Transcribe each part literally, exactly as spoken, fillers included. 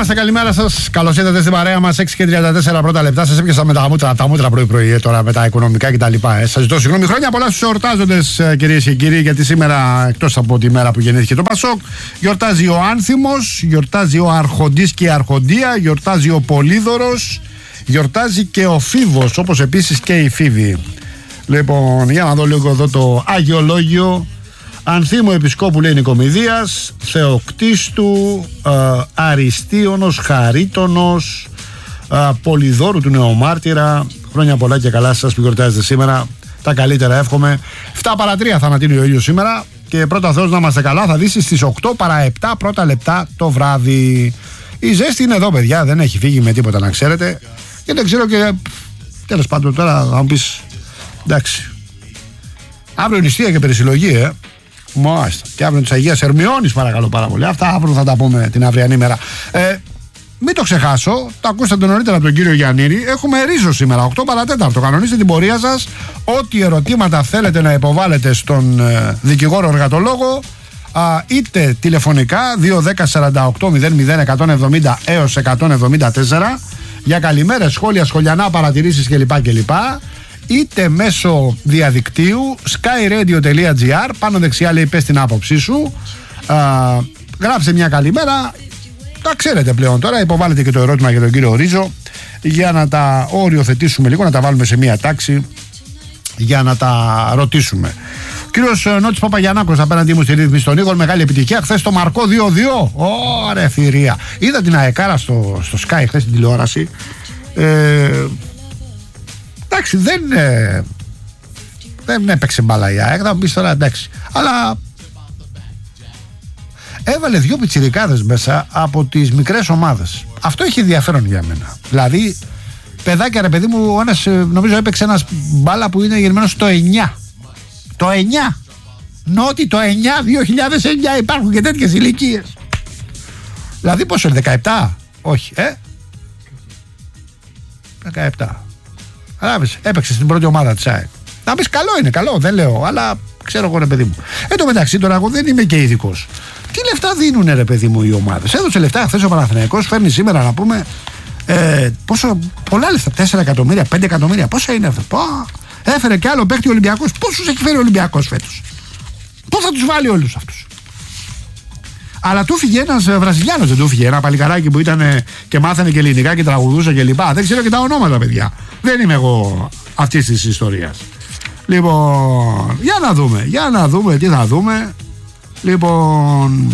είμαστε, καλημέρα σας. Καλώς ήρθατε στην παρέα μας. έξι και τριάντα τέσσερα πρώτα λεπτά. Σας έπιασα με τα μούτρα, τα μούτρα πρωί-πρωί τώρα με τα οικονομικά κτλ. Ε. Σας ζητώ συγγνώμη. Χρόνια πολλά στους εορτάζοντες, κυρίες και κύριοι, γιατί σήμερα, εκτός από τη μέρα που γεννήθηκε το Πασόκ, γιορτάζει ο Άνθιμος, γιορτάζει ο Αρχοντής και η Αρχοντία, γιορτάζει ο Πολύδωρος, γιορτάζει και ο Φίβος, όπως επίσης και η Φίβη. Λοιπόν, για να δω λίγο εδώ το αγιολόγιο. Ανθίμου Επισκόπου λέει Νικομηδίας, Θεοκτίστου, ε, Αριστίωνος, Χαρίτονος, ε, Πολυδόρου του Νεομάρτυρα. Χρόνια πολλά και καλά σας που γιορτάζετε σήμερα. Τα καλύτερα εύχομαι. εφτά παρά τρία θα ανατείνει ο ήλιος σήμερα. Και πρώτα Θεός να είμαστε καλά, θα δύσει στις οκτώ παρά επτά πρώτα λεπτά το βράδυ. Η ζέστη είναι εδώ, παιδιά, δεν έχει φύγει με τίποτα, να ξέρετε. Και δεν ξέρω και. Τέλος πάντων, τώρα θα μου πεις. Εντάξει. Αύριο νηστεία και περισυλλογή, ε. Μάλιστα. Και αύριο της Αγίας Ερμιώνης, παρακαλώ πάρα πολύ. Αυτά αύριο θα τα πούμε την αυριανή μέρα. Ε, μην το ξεχάσω, το ακούσατε νωρίτερα από τον κύριο Γιαννήρη. Έχουμε ρίζο σήμερα, οκτώ παρά τέταρτο. Κανονίστε την πορεία σας. Ό,τι ερωτήματα θέλετε να υποβάλλετε στον ε, δικηγόρο εργατολόγο, α, είτε τηλεφωνικά δύο ένα μηδέν σαράντα οκτώ μηδέν μηδέν εκατόν εβδομήντα έως εκατόν εβδομήντα τέσσερα για καλημέρες, σχόλια, σχολιανά, παρατηρήσεις κλπ. κλπ. Είτε μέσω διαδικτύου skyradio τελεία gr, πάνω δεξιά λέει πες την άποψή σου, α, γράψε μια καλημέρα, τα ξέρετε πλέον τώρα, υποβάλλετε και το ερώτημα για τον κύριο Ρίζο για να τα οριοθετήσουμε λίγο, να τα βάλουμε σε μια τάξη για να τα ρωτήσουμε. Ο κύριος Νότης Παπαγιαννάκος απέναντί μου στη ρύθμιση στον Ήγορ, μεγάλη επιτυχία χθες το Μαρκό δύο δύο. Ωραία θηρία. Είδα την αεκάρα στο, στο Sky χθες στην τηλεόραση. ε, Εντάξει, δεν, ε, δεν έπαιξε μπάλα η ΑΕΚ, θα μου πεις τώρα εντάξει. Αλλά έβαλε δύο πιτσιρικάδες μέσα από τις μικρές ομάδες. Αυτό έχει ενδιαφέρον για μένα. Δηλαδή, παιδάκια ρε παιδί μου, ένας, νομίζω έπαιξε ένας μπάλα που είναι γεννημένος το εννιά. Το εννιά. Νότι το εννιά, δύο χιλιάδες εννιά υπάρχουν και τέτοιες ηλικίες. Δηλαδή πόσο είναι, δεκαεπτά? Όχι, ε? δεκαεπτά. 알άβες, έπαιξε στην πρώτη ομάδα της ΑΕΚ. Να πεις καλό είναι, καλό, δεν λέω, αλλά ξέρω εγώ ρε παιδί μου. Εν τω μεταξύ τώρα εγώ δεν είμαι και ειδικός. Τι λεφτά δίνουνε ρε παιδί μου οι ομάδες? Έδωσε λεφτά χθες ο Παναθηναϊκός, φέρνει σήμερα να πούμε ε, πόσο, πολλά λεφτά, τέσσερα εκατομμύρια, πέντε εκατομμύρια, πόσα είναι αυτά? Πω, έφερε και άλλο παίκτη ο Ολυμπιακός. Πόσους έχει φέρει ο Ολυμπιακός φέτος? Πώς θα τους βάλει όλους αυτούς? Αλλά του φύγε ένας Βραζιλιάνος, δεν του φύγε? Ένα παλικαράκι που ήταν και μάθανε και ελληνικά και τραγουδούσε και λοιπά. Δεν ξέρω και τα ονόματα, παιδιά. Δεν είμαι εγώ αυτής της ιστορίας. Λοιπόν, για να δούμε, για να δούμε τι θα δούμε. Λοιπόν,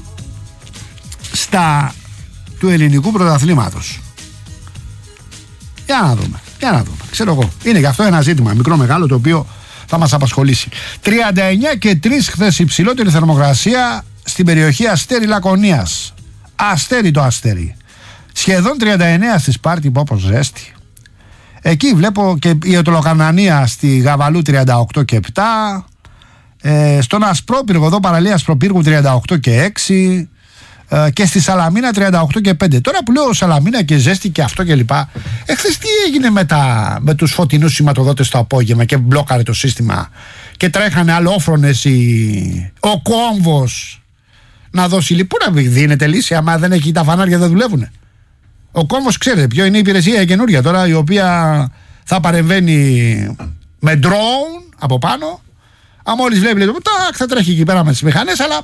στα του ελληνικού πρωταθλήματος. Για να δούμε, για να δούμε. Ξέρω εγώ. Είναι και αυτό ένα ζήτημα, μικρό μεγάλο, το οποίο θα μας απασχολήσει. τριάντα εννιά και τρία χθες υψηλότερη θερμοκρασία στην περιοχή Αστέρι Λακωνίας. Αστέρι το Αστέρι. Σχεδόν τριάντα εννέα στη Σπάρτη, που όπως ζέστη. Εκεί βλέπω και η Οτολοκαρνανία στη Γαβαλού τριάντα οκτώ και επτά. Ε, στον Ασπρόπυργο, εδώ παραλία Ασπροπύργου τριάντα οκτώ και έξι. Ε, και στη Σαλαμίνα τριάντα οκτώ και πέντε. Τώρα που λέω Σαλαμίνα και ζέστη και αυτό και λοιπά, εχθές τι έγινε με, τα, με τους φωτεινούς σηματοδότες το απόγευμα και μπλόκαρε το σύστημα και τρέχανε αλλόφρονες οι... ο κόμβος να δώσει λίπη. Πού να δίνεται λύση άμα δεν έχει, τα φανάρια δεν δουλεύουνε? Ο κόμβος ξέρετε ποιο είναι, η υπηρεσία καινούργια τώρα, η οποία θα παρεμβαίνει με drone από πάνω. Αν μόλις βλέπει, λέει, τάκ, θα τρέχει εκεί πέρα με τις μηχανές. Αλλά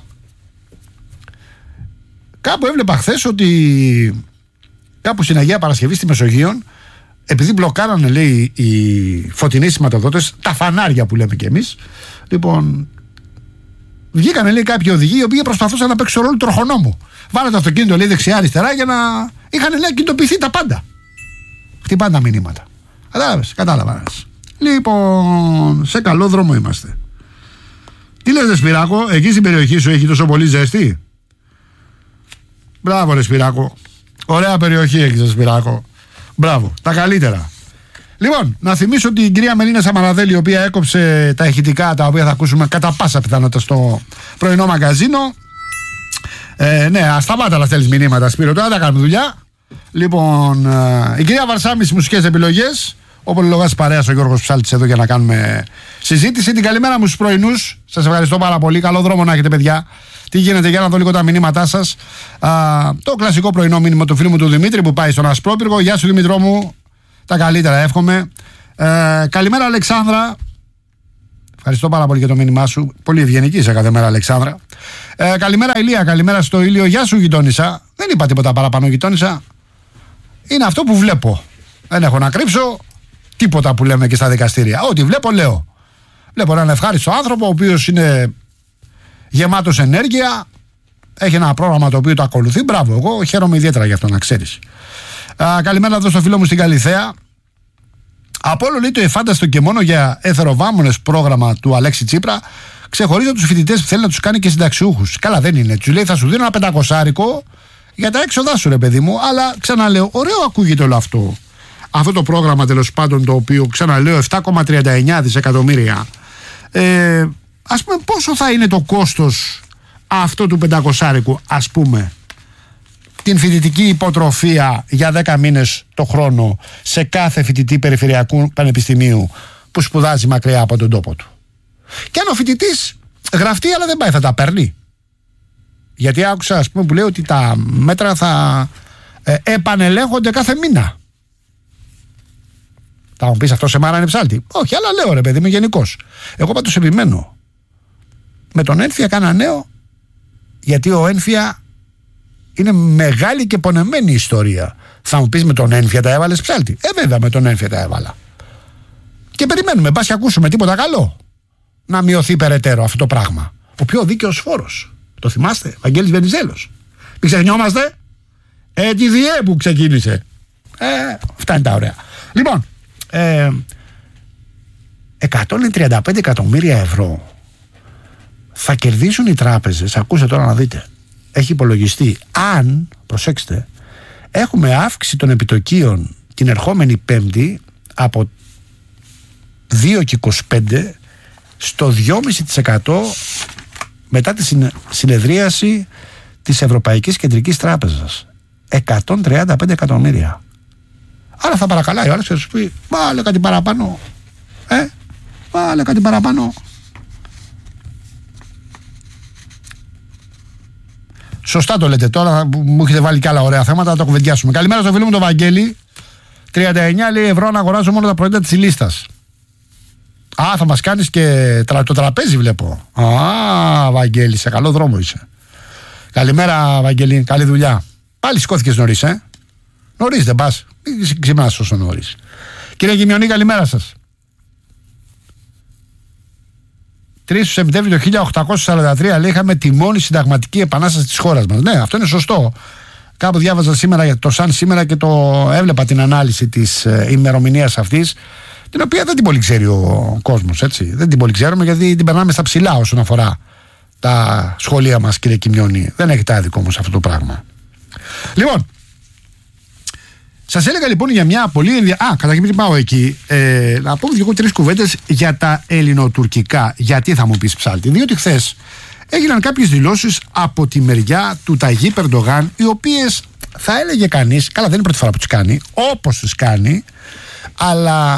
κάπου έβλεπα χθες ότι κάπου στην Αγία Παρασκευή στη Μεσογείων, επειδή μπλοκάρανε, λέει, οι φωτεινοί σηματοδότες, τα φανάρια που λέμε κι εμείς, λοιπόν, βγήκανε, λέει, κάποιοι οδηγοί οι οποίοι προσπαθούσαν να παίξουν ρόλο τροχονόμου. Βάλανε το αυτοκίνητο, λέει, δεξιά-αριστερά για να είχαν, λέει, κινητοποιηθεί τα πάντα. Χτυπάνε τα μηνύματα. Κατάλαβες, κατάλαβες. Λοιπόν, σε καλό δρόμο είμαστε. Τι λες, Σπυράκο, εκεί στην περιοχή σου έχει τόσο πολύ ζέστη? Μπράβο, ρε Σπυράκο. Ωραία περιοχή έχεις, Σπυράκο. Μπράβο, τα καλύτερα. Λοιπόν, να θυμίσω την κυρία Μελίνα Σαμαραδέλη, η οποία έκοψε τα ηχητικά τα οποία θα ακούσουμε κατά πάσα πιθανότητα στο πρωινό μαγκαζίνο. Ε, ναι, ασταμάτα να στέλνεις μηνύματα, Σπύρο, τώρα δεν κάνουμε δουλειά. Λοιπόν, ε, η κυρία Βαρσάμι στις μουσικές επιλογές, Ο πολυλογάς παρέας ο Γιώργος Ψάλτης εδώ για να κάνουμε συζήτηση. Την καλημέρα μου στους πρωινούς. Σας ευχαριστώ πάρα πολύ. Καλό δρόμο να έχετε, παιδιά. Τι γίνεται, για να δω λίγο τα μηνύματά σας. Α, το κλασικό πρωινό μήνυμα του φίλου μου του Δημήτρη που πάει στον Ασπρόπυργο. Γεια σου Δημητρό μου. Τα καλύτερα εύχομαι. Ε, καλημέρα Αλεξάνδρα. Ευχαριστώ πάρα πολύ για το μήνυμά σου. Πολύ ευγενική σε κάθε μέρα, Αλεξάνδρα. Ε, καλημέρα Ηλία, καλημέρα στο Ήλιο. Γεια σου γειτόνισσα. Δεν είπα τίποτα παραπάνω, γειτόνισσα. Είναι αυτό που βλέπω. Δεν έχω να κρύψω τίποτα που λέμε και στα δικαστήρια. Ό,τι βλέπω, λέω. Βλέπω έναν ευχάριστο άνθρωπο, ο οποίος είναι γεμάτος ενέργεια. Έχει ένα πρόγραμμα το οποίο το ακολουθεί. Μπράβο, εγώ χαίρομαι ιδιαίτερα γι' αυτό, να ξέρεις. Α, καλημέρα εδώ στο φίλο μου στην Καλιθέα. Από όλο λέει το εφάνταστο και μόνο για εθεροβάμονες πρόγραμμα του Αλέξη Τσίπρα, ξεχωρίζει τους φοιτητές που θέλει να τους κάνει και συνταξιούχους. Καλά, δεν είναι. Τους λέει θα σου δίνω ένα πεντακοσάρικο για τα έξοδά σου, ρε παιδί μου. Αλλά ξαναλέω, ωραίο ακούγεται όλο αυτό. Αυτό το πρόγραμμα τέλος πάντων, το οποίο ξαναλέω επτά κόμμα τριάντα εννιά δισεκατομμύρια. Ε, ας πούμε, πόσο θα είναι το κόστος αυτό του πεντακοσάρικου, ας πούμε, την φοιτητική υποτροφία για δέκα μήνες το χρόνο σε κάθε φοιτητή περιφερειακού πανεπιστημίου που σπουδάζει μακριά από τον τόπο του. Και αν ο φοιτητής γραφτεί αλλά δεν πάει, θα τα παίρνει. Γιατί άκουσα, ας πούμε, που λέει ότι τα μέτρα θα ε, επανελέγχονται κάθε μήνα. Θα μου πεις αυτό σε μάρα είναι ψάλτη. Όχι, αλλά λέω ρε παιδί μου γενικώς. Εγώ πάντως επιμένω. Με τον Ένφια κάνα νέο, γιατί ο Ένφια είναι μεγάλη και πονεμένη ιστορία. Θα μου πεις με τον Ένφια τα έβαλες ψάλτη. Ε, βέβαια με τον Ένφια τα έβαλα. Και περιμένουμε, μπας και ακούσουμε τίποτα καλό. Να μειωθεί περαιτέρω αυτό το πράγμα. Ο πιο δίκαιος φόρος. Το θυμάστε, Βαγγέλης Βενιζέλος. Μην ξεχνιόμαστε. Ε, τη ΔΙΕ που ξεκίνησε. Ε, αυτά είναι τα ωραία. Λοιπόν, ε, εκατόν τριάντα πέντε εκατομμύρια ευρώ θα κερδίσουν οι τράπεζες. Ακούστε τώρα να δείτε. Έχει υπολογιστεί αν, προσέξτε, έχουμε αύξηση των επιτοκίων την ερχόμενη Πέμπτη από δύο κόμμα είκοσι πέντε στο δύο κόμμα πέντε τοις εκατό μετά τη συνεδρίαση της Ευρωπαϊκής Κεντρικής Τράπεζας. εκατόν τριάντα πέντε εκατομμύρια. Άρα θα παρακαλάει ο άλλος και θα σου πει βάλε κάτι παραπάνω. Ε, βάλε κάτι παραπάνω. Σωστά το λέτε τώρα, μου έχετε βάλει και άλλα ωραία θέματα, θα το κουβεντιάσουμε. Καλημέρα στο φίλο μου τον Βαγγέλη. τριάντα εννιά λέει ευρώ να αγοράζω μόνο τα προϊόντα της λίστας. Α, θα μας κάνεις και το τραπέζι βλέπω. Α, Βαγγέλη, σε καλό δρόμο είσαι. Καλημέρα Βαγγέλη, καλή δουλειά. Πάλι σηκώθηκες νωρίς, ε. Νωρίς δεν πας. Μην ξυπνάς όσο νωρίς. Κύριε Γημιονή, καλημέρα σας. τρεις του Σεπτέμβρη του χίλια οκτακόσια σαράντα τρία λέει είχαμε τη μόνη συνταγματική επανάσταση της χώρας μας. Ναι, αυτό είναι σωστό. Κάπου διάβαζα σήμερα το Σαν σήμερα και το έβλεπα την ανάλυση της ε, ημερομηνίας αυτής, την οποία δεν την πολύ ξέρει ο κόσμος, έτσι. Δεν την πολύ ξέρουμε γιατί την περνάμε στα ψηλά όσον αφορά τα σχολεία μας, κύριε Κιμιώνη. Δεν έχετε άδικο όμως αυτό το πράγμα. Λοιπόν, σας έλεγα λοιπόν για μια πολύ ενδιαφέρουσα. Α, καταρχήν πριν πάω εκεί, ε, να πω δύο-τρεις κουβέντες για τα ελληνοτουρκικά. Γιατί θα μου πεις ψάλτη? Διότι χθες έγιναν κάποιες δηλώσεις από τη μεριά του Ταγί Ερντογάν, οι οποίες θα έλεγε κανείς, καλά δεν είναι πρώτη φορά που τις κάνει, όπως τις κάνει, αλλά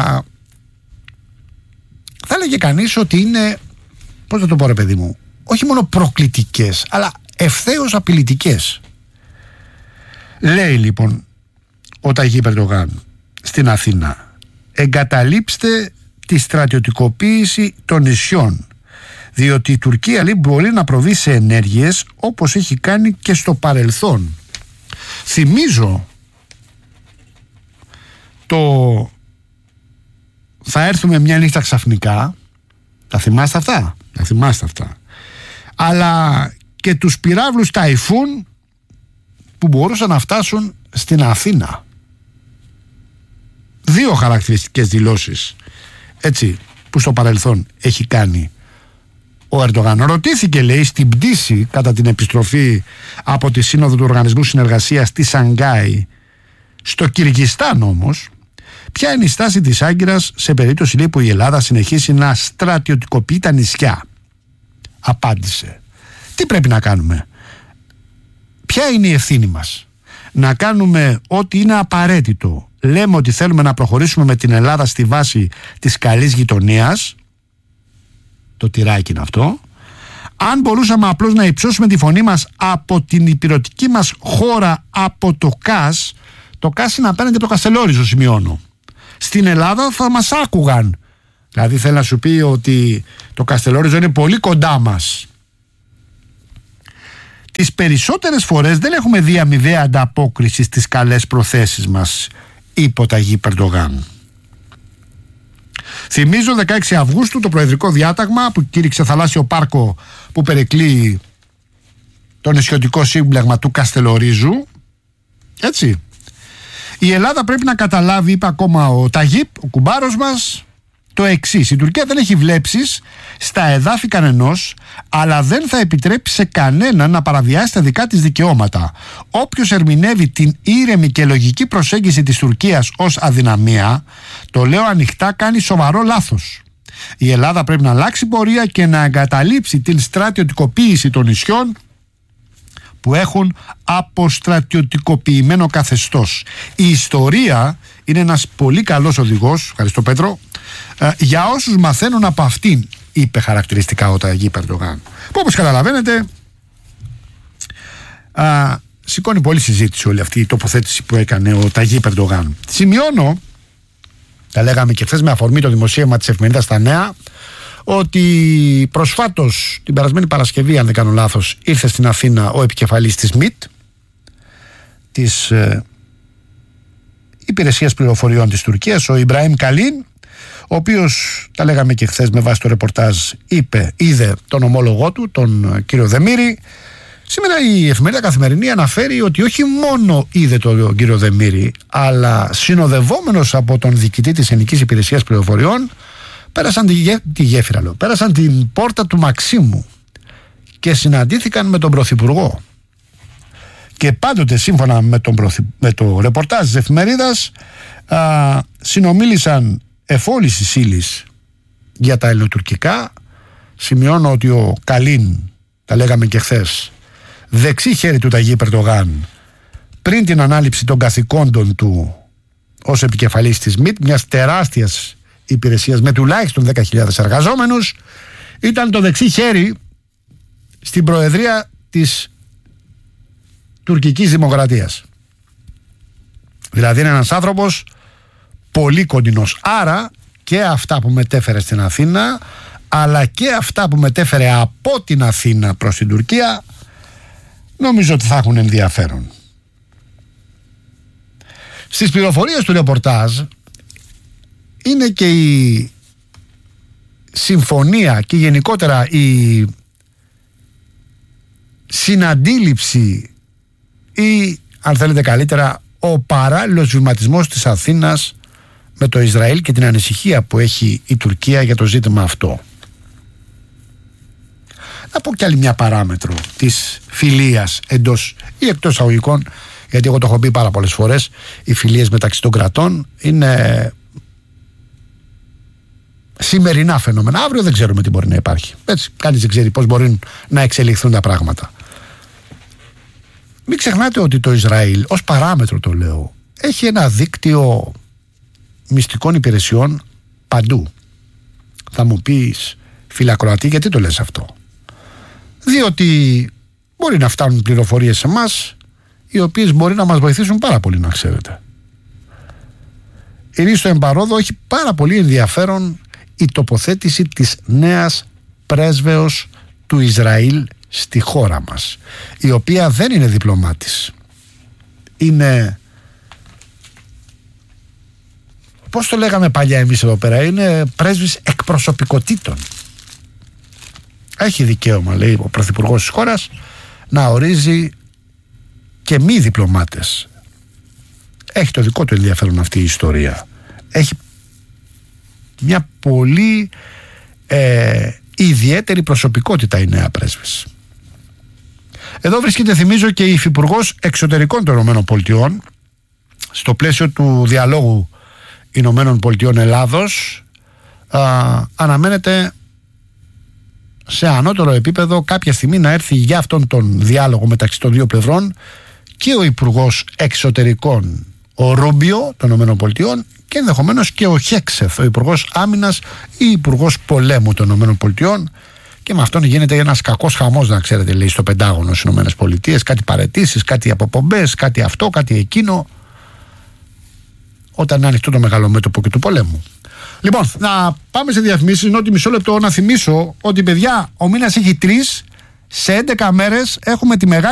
θα έλεγε κανείς ότι είναι, πώς θα το πω ρε παιδί μου, όχι μόνο προκλητικές, αλλά ευθέως απειλητικές. Λέει λοιπόν ο Ταγί Ερντογάν στην Αθήνα, εγκαταλείψτε τη στρατιωτικοποίηση των νησιών, διότι η Τουρκία λέει μπορεί να προβεί σε ενέργειες όπως έχει κάνει και στο παρελθόν. Θυμίζω το θα έρθουμε μια νύχτα ξαφνικά, τα θυμάστε αυτά, τα θυμάστε αυτά, αλλά και τους πυράβλους Ταϊφούν που μπορούσαν να φτάσουν στην Αθήνα. Δύο χαρακτηριστικές δηλώσεις, έτσι, που στο παρελθόν έχει κάνει ο Ερντογάν. Ρωτήθηκε, λέει, στην πτήση κατά την επιστροφή από τη Σύνοδο του Οργανισμού Συνεργασίας στη Σανγκάη, στο Κυργιστάν όμως, ποια είναι η στάση της Άγκυρας σε περίπτωση, λέει, που η Ελλάδα συνεχίσει να στρατιωτικοποιεί τα νησιά. Απάντησε, τι πρέπει να κάνουμε? Ποια είναι η ευθύνη μας? Να κάνουμε ό,τι είναι απαραίτητο λέμε ότι θέλουμε να προχωρήσουμε με την Ελλάδα στη βάση της καλής γειτονίας, το τυράκι είναι αυτό, αν μπορούσαμε απλώς να υψώσουμε τη φωνή μας από την υπηρετική μας χώρα, από το ΚΑΣ, το ΚΑΣ είναι απέναντι από το Καστελόριζο, σημειώνω. Στην Ελλάδα θα μας άκουγαν. Δηλαδή θέλει να σου πει ότι το Καστελόριζο είναι πολύ κοντά μας. Τις περισσότερες φορές δεν έχουμε δει αμοιβαία ανταπόκριση στις καλές προθέσεις μας, είπε ο Ταγί Ερντογάν. Θυμίζω δεκαέξι Αυγούστου το προεδρικό διάταγμα που κήρυξε θαλάσσιο πάρκο που περικλεί το νησιωτικό σύμπλεγμα του Καστελορίζου. Έτσι. Η Ελλάδα πρέπει να καταλάβει, είπε ακόμα ο Ταγίπ, ο κουμπάρος μας, το εξής: η Τουρκία δεν έχει βλέψεις στα εδάφη κανενός, αλλά δεν θα επιτρέψει σε κανέναν να παραβιάσει τα δικά της δικαιώματα. Όποιος ερμηνεύει την ήρεμη και λογική προσέγγιση της Τουρκίας ως αδυναμία, το λέω ανοιχτά, κάνει σοβαρό λάθος. Η Ελλάδα πρέπει να αλλάξει πορεία και να εγκαταλείψει την στρατιωτικοποίηση των νησιών που έχουν αποστρατιωτικοποιημένο καθεστώς. Η ιστορία είναι ένας πολύ καλός οδηγός, ευχαριστώ Πέτρο, για όσους μαθαίνουν από αυτήν, είπε χαρακτηριστικά ο Ταγί Ερντογάν, που όπως καταλαβαίνετε α, σηκώνει πολύ συζήτηση όλη αυτή η τοποθέτηση που έκανε ο Ταγί Ερντογάν. Σημειώνω, τα λέγαμε και χθες με αφορμή το δημοσίευμα της εφημερίδας Τα Νέα, ότι προσφάτως την περασμένη Παρασκευή, αν δεν κάνω λάθος, ήρθε στην Αθήνα ο επικεφαλής της ΜΙΤ, της ε, Υπηρεσίας Πληροφοριών της Τουρκίας, ο Ιμπραήμ Καλίν, ο οποίος, τα λέγαμε και χθες με βάση το ρεπορτάζ, είπε, είδε τον ομόλογό του, τον κύριο Δεμήρη. Σήμερα η εφημερίδα Καθημερινή αναφέρει ότι όχι μόνο είδε τον κύριο Δεμήρη, αλλά συνοδευόμενος από τον διοικητή της Ελληνικής Υπηρεσίας Πληροφοριών, πέρασαν τη, γέ, τη γέφυρα, λέω, πέρασαν την πόρτα του Μαξίμου και συναντήθηκαν με τον Πρωθυπουργό. Και πάντοτε σύμφωνα με, τον πρωθυ... με το ρεπορτάζ της εφημερίδας, α, συνομίλησαν εφόλης ύλης για τα ελληνοτουρκικά. Σημειώνω ότι ο Καλίν, τα λέγαμε και χθες, δεξί χέρι του Ταγί Ερντογάν πριν την ανάληψη των καθηκόντων του ως επικεφαλής της ΜΙΤ, μιας τεράστιας υπηρεσίας με τουλάχιστον δέκα χιλιάδες εργαζόμενους, ήταν το δεξί χέρι στην προεδρία της τουρκικής δημοκρατίας. Δηλαδή είναι ένας άνθρωπος πολύ κοντινός. Άρα και αυτά που μετέφερε στην Αθήνα, αλλά και αυτά που μετέφερε από την Αθήνα προς την Τουρκία, νομίζω ότι θα έχουν ενδιαφέρον. Στις πληροφορίες του ρεπορτάζ είναι και η συμφωνία και γενικότερα η συναντήληψη ή, αν θέλετε καλύτερα, ο παράλληλος βηματισμός της Αθήνας με το Ισραήλ και την ανησυχία που έχει η Τουρκία για το ζήτημα αυτό. Να πω κι άλλη μια παράμετρο της φιλίας εντός ή εκτός αγωγικών, γιατί εγώ το έχω πει πάρα πολλές φορές, οι φιλίες μεταξύ των κρατών είναι σημερινά φαινόμενα. Αύριο δεν ξέρουμε τι μπορεί να υπάρχει. Έτσι, κανείς δεν ξέρει πώς μπορεί να εξελιχθούν τα πράγματα. Μην ξεχνάτε ότι το Ισραήλ, ως παράμετρο το λέω, έχει ένα δίκτυο μυστικών υπηρεσιών παντού. Θα μου πεις, φιλακροατή, γιατί το λες αυτό? Διότι μπορεί να φτάνουν πληροφορίες σε εμάς, οι οποίες μπορεί να μας βοηθήσουν πάρα πολύ, να ξέρετε. Η Ρίστο Εμπαρόδο έχει πάρα πολύ ενδιαφέρον η τοποθέτηση της νέας πρέσβεως του Ισραήλ στη χώρα μας, η οποία δεν είναι διπλωμάτης. Είναι, πώς το λέγαμε παλιά εμείς εδώ πέρα, είναι πρέσβης εκπροσωπικότητων. Έχει δικαίωμα, λέει ο πρωθυπουργός της χώρας, να ορίζει και μη διπλωμάτες. Έχει το δικό του ενδιαφέρον αυτή η ιστορία. Έχει μια πολύ ε, ιδιαίτερη προσωπικότητα η νέα πρέσβης. Εδώ βρίσκεται, θυμίζω, και η Υφυπουργός Εξωτερικών των Ηνωμένων Πολιτειών στο πλαίσιο του διαλόγου Ηνωμένων Πολιτειών Ελλάδος. Α, αναμένεται σε ανώτερο επίπεδο κάποια στιγμή να έρθει για αυτόν τον διάλογο μεταξύ των δύο πλευρών και ο Υπουργός Εξωτερικών ο Ρούμπιο των ΗΠΑ και ενδεχομένως και ο Χέξεφ, ο Υπουργός Άμυνας ή Υπουργός Πολέμου των ΗΠΑ. Και με αυτόν γίνεται ένας κακός χαμός, να ξέρετε, λέει, στο Πεντάγωνο στις ΗΠΑ. Κάτι παραιτήσεις, κάτι αποπομπές, κάτι αυτό, κάτι εκείνο. Όταν είναι ανοιχτό το μεγάλο μέτωπο και του πολέμου. Λοιπόν, να πάμε σε διαφημίσεις. Ενώ ότι μισό λεπτό να θυμίσω ότι, παιδιά, ο μήνας έχει τρεις. Σε έντεκα μέρες έχουμε τη μεγάλη